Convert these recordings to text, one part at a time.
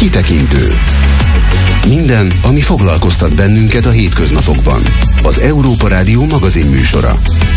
Kitekintő. Minden, ami foglalkoztat bennünket a hétköznapokban. Az Európa Rádió magazin műsora.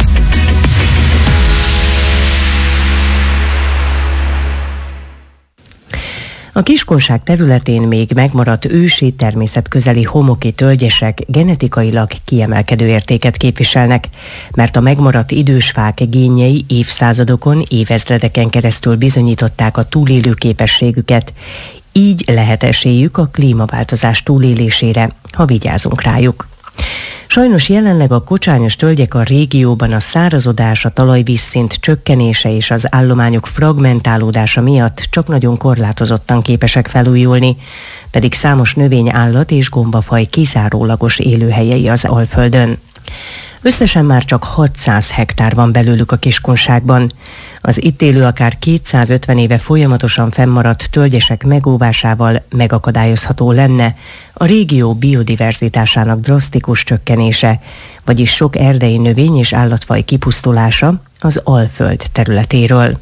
A Kiskunság területén még megmaradt ősi, természetközeli homoki tölgyesek genetikailag kiemelkedő értéket képviselnek, mert a megmaradt idős fák génjei évszázadokon, évezredeken keresztül bizonyították a túlélő képességüket. Így lehet esélyük a klímaváltozás túlélésére, ha vigyázunk rájuk. Sajnos jelenleg a kocsányos tölgyek a régióban a szárazodás, a talajvízszint csökkenése és az állományok fragmentálódása miatt csak nagyon korlátozottan képesek felújulni, pedig számos növény, állat és gombafaj kizárólagos élőhelyei az Alföldön. Összesen már csak 600 hektár van belőlük a Kiskunságban. Az itt élő akár 250 éve folyamatosan fennmaradt tölgyesek megóvásával megakadályozható lenne a régió biodiverzitásának drasztikus csökkenése, vagyis sok erdei növény és állatfaj kipusztulása az Alföld területéről.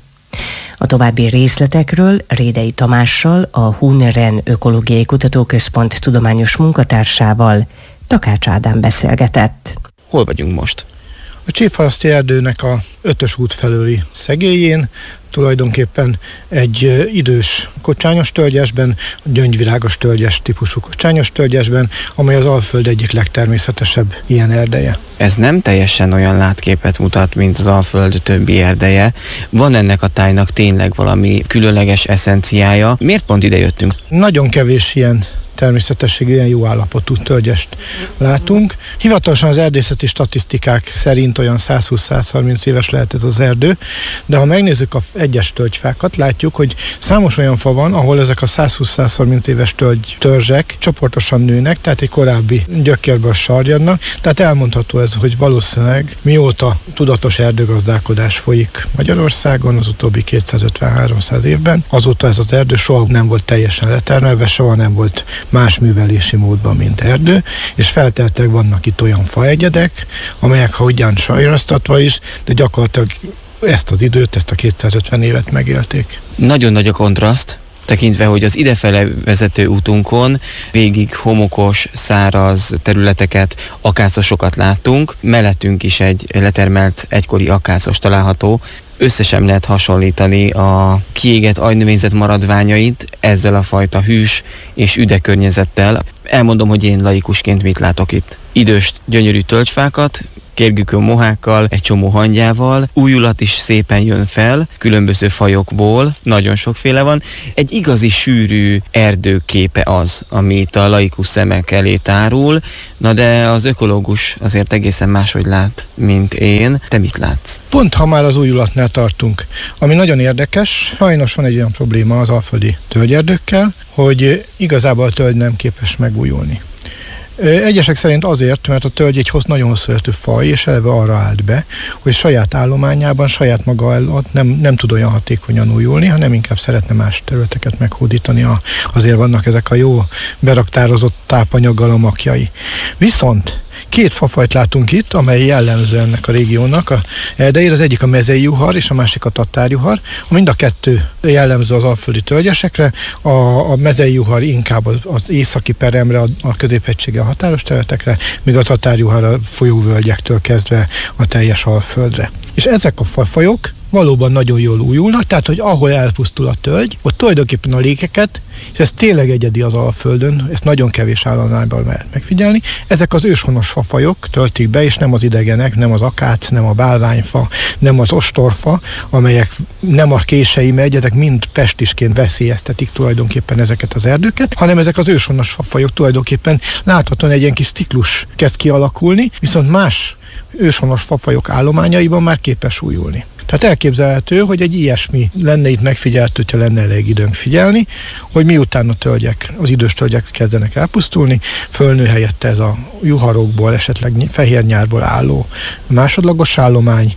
A további részletekről Rédei Tamással, a Hun-Ren Ökológiai Kutatóközpont tudományos munkatársával Takács Ádám beszélgetett. Hol vagyunk most? A Csíkharaszti erdőnek a 5-ös út felőli szegélyén, tulajdonképpen egy idős kocsányos tölgyesben, gyöngyvirágos tölgyes típusú kocsányos tölgyesben, amely az Alföld egyik legtermészetesebb ilyen erdeje. Ez nem teljesen olyan látképet mutat, mint az Alföld többi erdeje. Van ennek a tájnak tényleg valami különleges eszenciája? Miért pont ide jöttünk? Nagyon kevés ilyen természetességű, ilyen jó állapotú tölgyest látunk. Hivatalosan az erdészeti statisztikák szerint olyan 120-130 éves lehet ez az erdő, de ha megnézzük az egyes tölgyfákat, látjuk, hogy számos olyan fa van, ahol ezek a 120-130 éves törzsek csoportosan nőnek, tehát egy korábbi gyökérből sarjadnak, tehát elmondható ez, hogy valószínűleg mióta tudatos erdőgazdálkodás folyik Magyarországon az utóbbi 250-300 évben, azóta ez az erdő soha nem volt teljesen letermelve, soha nem volt más művelési módban, mint erdő, és feltehetőleg vannak itt olyan faegyedek, amelyek, ha ugyan sajrasztatva is, de gyakorlatilag ezt az időt, ezt a 250 évet megélték. Nagyon nagy a kontraszt, tekintve, hogy az idefele vezető útunkon végig homokos, száraz területeket, akászosokat láttunk, mellettünk is egy letermelt egykori akászos található. Összesen lehet hasonlítani a kiégett aljnövényzet maradványait ezzel a fajta hűs és üde környezettel. Elmondom, hogy én laikusként mit látok itt. Idős, gyönyörű tölgyfákat, kérgükön mohákkal, egy csomó hangyával, újulat is szépen jön fel, különböző fajokból, nagyon sokféle van. Egy igazi sűrű erdőképe az, amit a laikus szemek elé tárul, na de az ökológus azért egészen máshogy lát, mint én. Te mit látsz? Pont ha már az újulatnál tartunk, ami nagyon érdekes, sajnos van egy olyan probléma az alföldi tölgyerdőkkel, hogy igazából a tölgy nem képes megújulni. Egyesek szerint azért, mert a tölgy egy nagyon hosszú életű faj, és eleve arra állt be, hogy saját állományában, saját maga alatt nem tud olyan hatékonyan újulni, hanem inkább szeretne más területeket meghódítani. Azért vannak ezek a jó beraktározott tápanyaggal a makjai. Viszont két fafajt látunk itt, amely jellemző ennek a régiónak a erdejére. Az egyik a mezei juhar, és a másik a tatárjuhar. Mind a kettő jellemző az alföldi tölgyesekre. A mezei juhar inkább az északi peremre, a középhegysége a határos területekre, míg a tatárjuhar a folyóvölgyektől kezdve a teljes Alföldre. És ezek a fajok valóban nagyon jól újulnak, tehát hogy ahol elpusztul a tölgy, ott tulajdonképpen a lékeket, és ez tényleg egyedi az Alföldön, ezt nagyon kevés állományban lehet megfigyelni, ezek az őshonos fafajok töltik be, és nem az idegenek, nem az akác, nem a bálványfa, nem az ostorfa, amelyek nem a kései megyedek, mind pestisként veszélyeztetik tulajdonképpen ezeket az erdőket, hanem ezek az őshonos fafajok tulajdonképpen láthatóan egy ilyen kis ciklus kezd kialakulni, viszont más őshonos fafajok állományaiban már képes újulni. Tehát elképzelhető, hogy egy ilyesmi lenne itt megfigyelt, hogyha lenne elég időnk figyelni, hogy miután a tölgyek, az idős tölgyek kezdenek elpusztulni, fölnő helyette ez a juharokból, esetleg fehérnyárból álló másodlagos állomány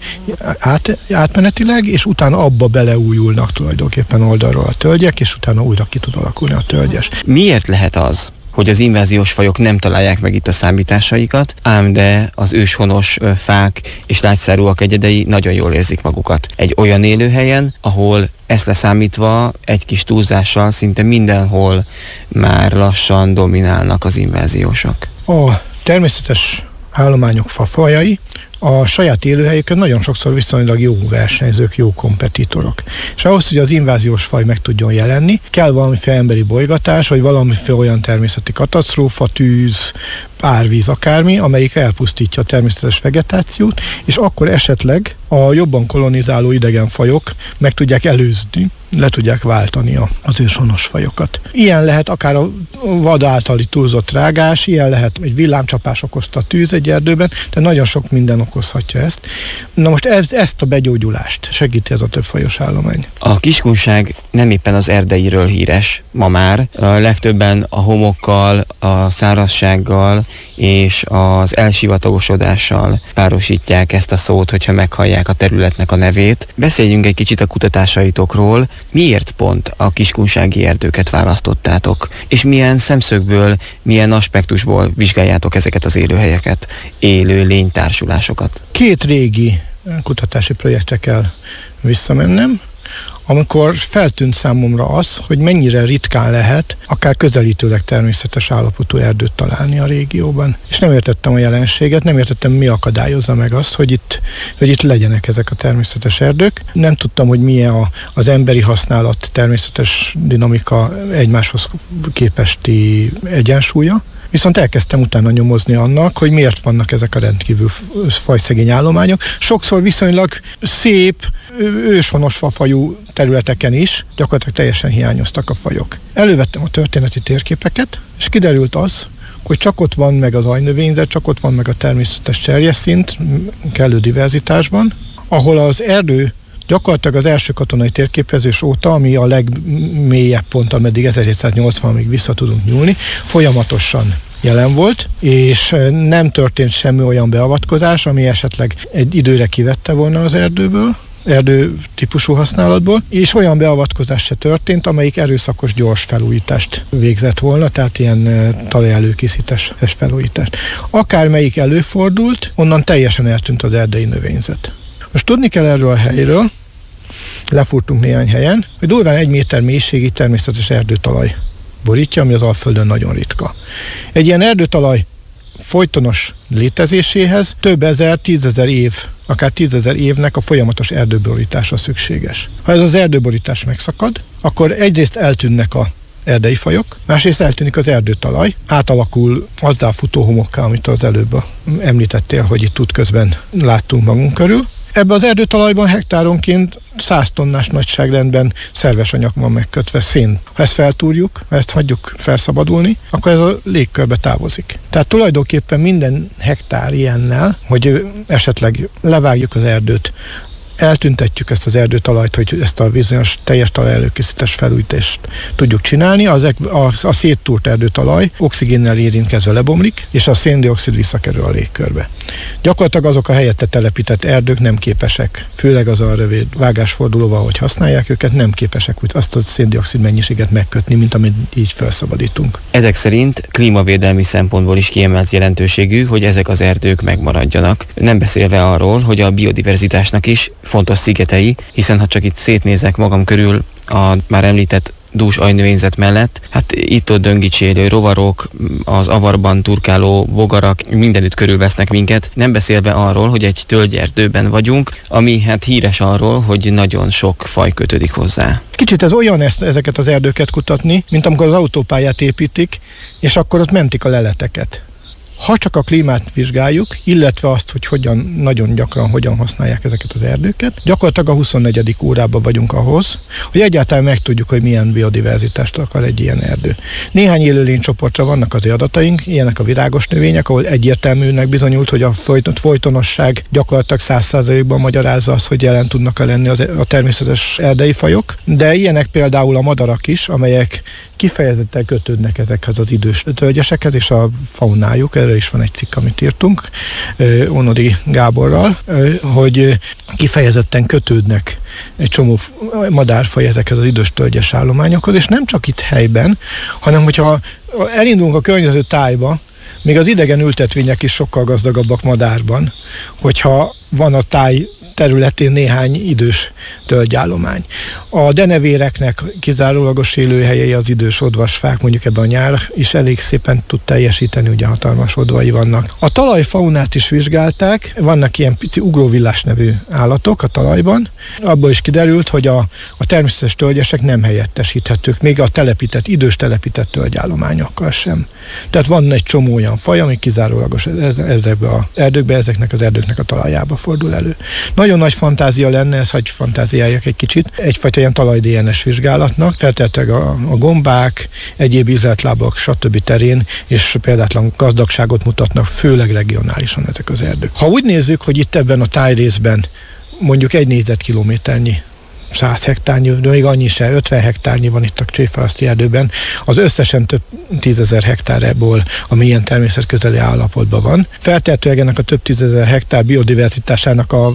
átmenetileg, és utána abba beleújulnak tulajdonképpen oldalról a tölgyek, és utána újra ki tud alakulni a tölgyes. Miért lehet az, hogy az inváziós fajok nem találják meg itt a számításaikat, ám de az őshonos fák és lágyszárúak egyedei nagyon jól érzik magukat egy olyan élőhelyen, ahol ezt leszámítva egy kis túlzással szinte mindenhol már lassan dominálnak az inváziósok. A természetes állományok fafajai a saját élőhelyükön nagyon sokszor viszonylag jó versenyzők, jó kompetitorok. És ahhoz, hogy az inváziós faj meg tudjon jelenni, kell valamiféle emberi bolygatás, vagy valamiféle olyan természeti katasztrófa, tűz, árvíz, akármi, amelyik elpusztítja a természetes vegetációt, és akkor esetleg a jobban kolonizáló idegen fajok meg tudják előzni, le tudják váltani az őshonos fajokat. Ilyen lehet akár a vad általi túlzott rágás, ilyen lehet egy villámcsapás okozta tűz egy erdőben, de nagyon sok minden okozhatja ezt. Na most ezt a begyógyulást segíti ez a többfajos állomány. A kiskunság nem éppen az erdeiről híres ma már. A legtöbben a homokkal, a szárazsággal és az elsivatagosodással párosítják ezt a szót, hogyha meghallják a területnek a nevét. Beszéljünk egy kicsit a kutatásaitokról. Miért pont a kiskunsági erdőket választottátok? És milyen szemszögből, milyen aspektusból vizsgáljátok ezeket az élőhelyeket, élő lénytársulásokat? 2 régi kutatási projektre kell visszamennem, amikor feltűnt számomra az, hogy mennyire ritkán lehet akár közelítőleg természetes állapotú erdőt találni a régióban. És nem értettem a jelenséget, nem értettem, mi akadályozza meg azt, hogy itt legyenek ezek a természetes erdők. Nem tudtam, hogy milyen az emberi használat, természetes dinamika egymáshoz képesti egyensúlya. Viszont elkezdtem utána nyomozni annak, hogy miért vannak ezek a rendkívül fajszegény állományok. Sokszor viszonylag szép, őshonos fafajú területeken is gyakorlatilag teljesen hiányoztak a fajok. Elővettem a történeti térképeket, és kiderült az, hogy csak ott van meg az ajnövényzet, csak ott van meg a természetes cserjesszint kellő diverzitásban, ahol az erdő gyakorlatilag az első katonai térképezés óta, ami a legmélyebb pont, ameddig 1780-ig vissza tudunk nyúlni, folyamatosan jelen volt, és nem történt semmi olyan beavatkozás, ami esetleg egy időre kivette volna az erdő típusú használatból, és olyan beavatkozás se történt, amelyik erőszakos gyors felújítást végzett volna, tehát ilyen talajelőkészítés felújítást. Akármelyik előfordult, onnan teljesen eltűnt az erdei növényzet. Most tudni kell erről a helyről, lefúrtunk néhány helyen, hogy durván 1 méter mélységi természetes erdőtalaj borítja, ami az Alföldön nagyon ritka. Egy ilyen erdőtalaj folytonos létezéséhez több ezer, 10 000 év, akár 10 000 évnek a folyamatos erdőborítása szükséges. Ha ez az erdőborítás megszakad, akkor egyrészt eltűnnek a erdei fajok, másrészt eltűnik az erdőtalaj, átalakul azzá futó homokká, amit az előbb említettél, hogy itt útközben láttunk magunk körül. Ebben az erdőtalajban hektáronként 100 tonnás nagyságrendben szerves anyag van megkötve, szén. Ha ezt feltúrjuk, ha ezt hagyjuk felszabadulni, akkor ez a légkörbe távozik. Tehát tulajdonképpen minden hektár ilyennel, hogy esetleg levágjuk az erdőt, eltüntetjük ezt az erdőtalajt, hogy ezt a bizonyos teljes talajelőkészítés felújítást tudjuk csinálni, a széttúrt erdőtalaj oxigénnel érintkezve lebomlik, és a széndioxid visszakerül a légkörbe. Gyakorlatilag azok a helyette telepített erdők nem képesek, főleg az a rövid vágásfordulóval, hogy használják őket, nem képesek úgy azt a széndioxid mennyiséget megkötni, mint amit így felszabadítunk. Ezek szerint klímavédelmi szempontból is kiemelt jelentőségű, hogy ezek az erdők megmaradjanak. Nem beszélve arról, hogy a biodiverzitásnak is fontos szigetei, hiszen ha csak itt szétnézek magam körül a már említett dús ajnövényzet mellett, hát itt-ott döngicsélő rovarok, az avarban turkáló bogarak mindenütt körülvesznek minket, nem beszélve arról, hogy egy tölgyerdőben vagyunk, ami hát híres arról, hogy nagyon sok faj kötődik hozzá. Kicsit ez olyan ezeket az erdőket kutatni, mint amikor az autópályát építik, és akkor ott mentik a leleteket. Ha csak a klímát vizsgáljuk, illetve azt, hogy nagyon gyakran hogyan használják ezeket az erdőket, gyakorlatilag a 24. órában vagyunk ahhoz, hogy egyáltalán megtudjuk, hogy milyen biodiverzitást akar egy ilyen erdő. Néhány élőlénycsoportra vannak az adataink, ilyenek a virágos növények, ahol egyértelműnek bizonyult, hogy a folytonosság gyakorlatilag 100%-ban magyarázza azt, hogy jelen tudnak lenni a természetes erdei fajok, de ilyenek például a madarak is, amelyek kifejezetten kötődnek ezekhez az idős tölgyesekhez, és a faunájuk, erről is van egy cikk, amit írtunk Ónodi Gáborral, hogy kifejezetten kötődnek egy csomó madárfaj ezekhez az idős tölgyes állományokhoz, és nem csak itt helyben, hanem hogyha elindulunk a környező tájba, még az idegen ültetvények is sokkal gazdagabbak madárban, hogyha van a táj területén néhány idős tölgyállomány. A denevéreknek kizárólagos élőhelyei az idős odvasfák, mondjuk ebben a nyár is elég szépen tud teljesíteni, ugye hatalmas odvai vannak. A talajfaunát is vizsgálták, vannak ilyen pici ugróvillás nevű állatok a talajban. Abból is kiderült, hogy a természetes tölgyesek nem helyettesíthetők, még a idős telepített tölgyállományokkal sem. Tehát van egy csomó olyan faj, ami kizárólagos ezekbe az erdőkbe, ezeknek az erdőknek a talajába fordul elő. Nagyon nagy fantázia lenne, ezt hagyj fantáziáljak egy kicsit, egyfajta ilyen talaj-DNS vizsgálatnak, feltétlenül a gombák, egyéb ízeltlábak, stb. Terén, és példátlan gazdagságot mutatnak, főleg regionálisan ezek az erdők. Ha úgy nézzük, hogy itt ebben a tájrészben mondjuk 1 négyzetkilométernyi, 100 hektárnyi, de még annyi se, 50 hektárnyi van itt a Csévfaraszti erdőben, az összesen több 10 000 hektárból, ami ilyen természetközeli állapotban van. Feltehetőleg ennek a több 10 000 hektár biodiverzitásának a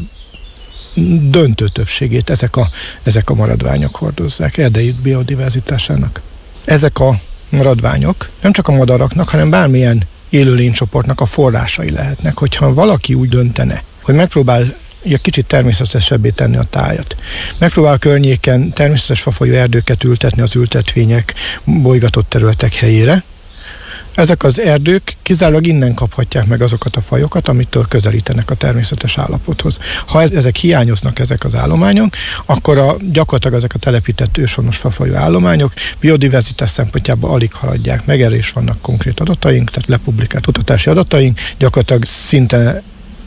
döntő többségét ezek a maradványok hordozzák, erdei biodiverzitásának. Ezek a maradványok nem csak a madaraknak, hanem bármilyen élőlénycsoportnak a forrásai lehetnek. Hogyha valaki úgy döntene, hogy megpróbál egy kicsit természetesebbé tenni a tájat. Megpróbál környéken természetes fafajú erdőket ültetni az ültetvények bolygatott területek helyére. Ezek az erdők kizárólag innen kaphatják meg azokat a fajokat, amitől közelítenek a természetes állapothoz. Ha ezek hiányoznak, ezek az állományok, akkor gyakorlatilag ezek a telepített őshonos fafajú állományok biodiverzitás szempontjából alig haladják meg, erre is vannak konkrét adataink, tehát lepublikált kutatási adataink, gyakorlatilag szinte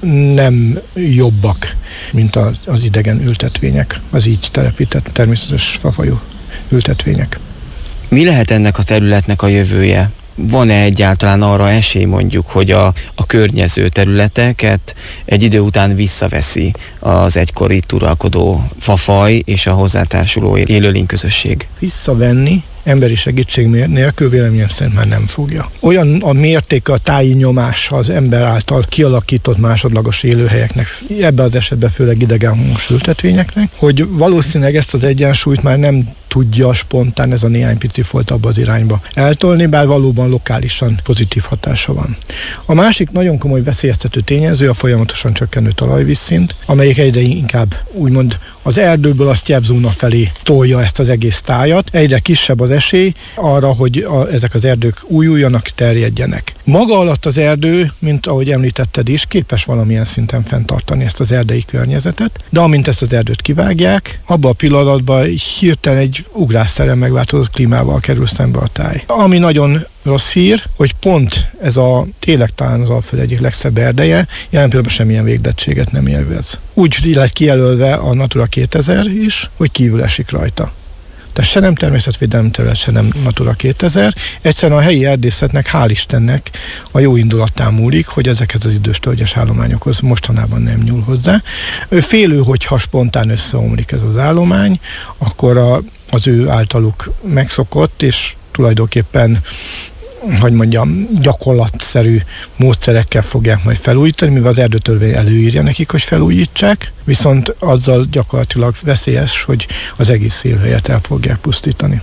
nem jobbak, mint az idegen ültetvények, az így telepített természetes fafajú ültetvények. Mi lehet ennek a területnek a jövője? Van-e egyáltalán arra esély mondjuk, hogy a környező területeket egy idő után visszaveszi az egykor itt uralkodó fafaj és a hozzátársuló élőlényközösség? Visszavenni emberi segítség nélkül véleményem szerint már nem fogja. Olyan a mértéke a táji nyomása az ember által kialakított másodlagos élőhelyeknek, ebben az esetben főleg idegenhonos ültetvényeknek, hogy valószínűleg ezt az egyensúlyt már nem tudja spontán ez a néhány pici folt abba az irányba eltolni, bár valóban lokálisan pozitív hatása van. A másik nagyon komoly veszélyeztető tényező a folyamatosan csökkenő talajvízszint, amelyik egyre inkább úgymond az erdőből a sztyeppzóna felé tolja ezt az egész tájat. Egyre kisebb az esély arra, hogy ezek az erdők újuljanak, terjedjenek. Maga alatt az erdő, mint ahogy említetted is, képes valamilyen szinten fenntartani ezt az erdei környezetet, de amint ezt az erdőt kivágják, abban a pillanatban hirtelen egy ugrásszerűen megváltozott klímával kerül szembe a táj. Ami nagyon rossz hír, hogy pont ez a tényleg talán az Alföld egyik legszebb erdeje, jelen pillanatban semmilyen végdettséget nem élvez. Úgy lett kijelölve a Natura 2000 is, hogy kívül esik rajta. Tehát se nem természetvédelmi terület, se nem Natura 2000. Egyszerűen a helyi erdészetnek, hál' Istennek a jó indulatán múlik, hogy ezekhez az idős tölgyes állományokhoz mostanában nem nyúl hozzá. Félő, hogyha spontán összeomlik ez az állomány, akkor az ő általuk megszokott, és tulajdonképpen hogy mondjam, gyakorlatszerű módszerekkel fogják majd felújítani, mivel az erdőtörvény előírja nekik, hogy felújítsák, viszont azzal gyakorlatilag veszélyes, hogy az egész élőhelyet el fogják pusztítani.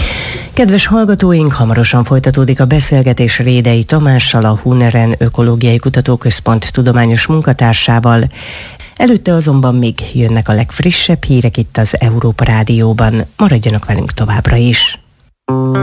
Kedves hallgatóink, hamarosan folytatódik a beszélgetés Rédei Tamással, a Huneren Ökológiai Kutatóközpont tudományos munkatársával. Előtte azonban még jönnek a legfrissebb hírek itt az Európa Rádióban. Maradjanak velünk továbbra is!